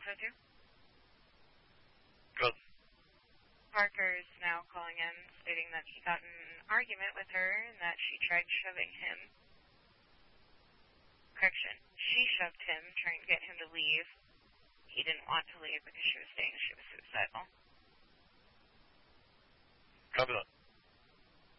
602? Good. Parker's now calling in, stating that he got in an argument with her and that she tried shoving him. Correction, she shoved him, trying to get him to leave. He didn't want to leave because she was saying she was suicidal. Copy that.